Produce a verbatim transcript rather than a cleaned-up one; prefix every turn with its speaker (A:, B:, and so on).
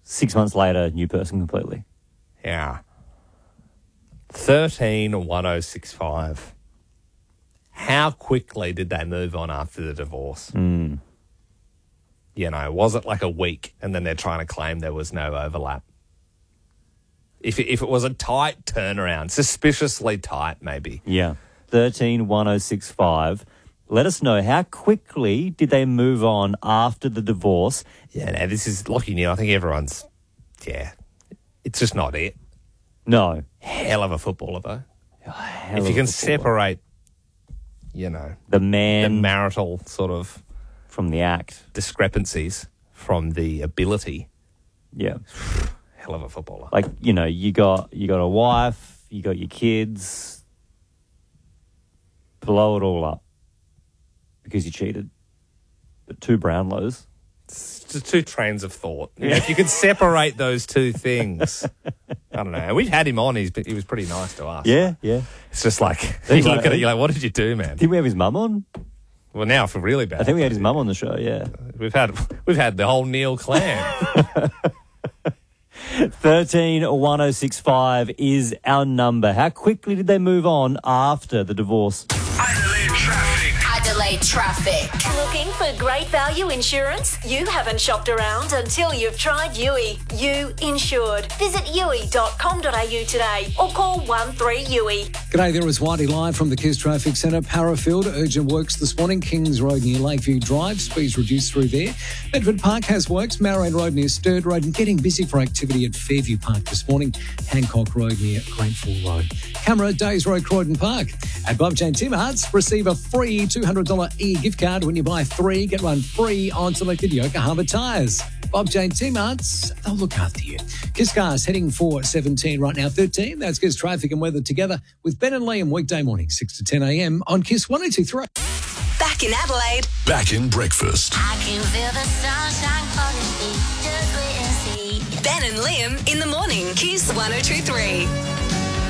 A: Six months later, new person completely.
B: Yeah. thirteen one oh six five. How quickly did they move on after the divorce?
A: Mm.
B: You know, was it like a week and then they're trying to claim there was no overlap? If it, if it was a tight turnaround, suspiciously tight maybe.
A: Yeah. thirteen one oh six five. Let us know, how quickly did they move on after the divorce?
B: Yeah, no, this is Lockie Neal. I think everyone's, yeah, it's just not it.
A: No.
B: Hell of a footballer, though.
A: Hell
B: if
A: of
B: you
A: a
B: can
A: footballer.
B: separate, you know,
A: The
B: the
A: man
B: marital sort of
A: from the act.
B: discrepancies from the ability,
A: Yeah.
B: hell of a footballer.
A: Like, you know, you got you got a wife, you got your kids, blow it all up because you cheated. But two Brownlows.
B: It's just two trains of thought. You know, if you could separate those two things, I don't know. And we've had him on. He's been, he was pretty nice to us.
A: Yeah, yeah.
B: It's just like,
A: He's
B: you
A: like-
B: look at it, you're like, what did you do, man?
A: Did we have his mum on?
B: Well, now I feel really bad.
A: I think we had his mum on the show, yeah.
B: We've had we've had the whole Neil clan.
A: thirteen one oh six five is our number. How quickly did they move on after the divorce?
C: Adelaide traffic.
D: Adelaide traffic.
E: Looking for great value insurance? You haven't shopped around until you've tried U I. You insured. Visit u i dot com dot a u today or call one three U I.
F: G'day, there is Whitey live from the Kiss Traffic Centre. Parafield, urgent works this morning. Kings Road near Lakeview Drive, speeds reduced through there. Bedford Park has works. Marraine Road near Sturt Road, and getting busy for activity at Fairview Park this morning. Hancock Road near Grateful Road. Camera, Days Road, Croydon Park. At Bob Jane Tim Harts, receive a free two hundred dollars e-gift card when you buy three. Get one free on selected Yokohama tyres. Bob Jane Tim Harts, they'll look after you. Kiss Cars heading for seventeen right now, thirteen. That's Kiss Traffic and Weather together with Ben and Liam weekday morning, six to ten a.m. on Kiss one oh two three.
D: Back in Adelaide.
C: Back in breakfast.
D: I can feel the sunshine calling me. Just wait and see. Ben and Liam in the morning. Kiss one oh two three.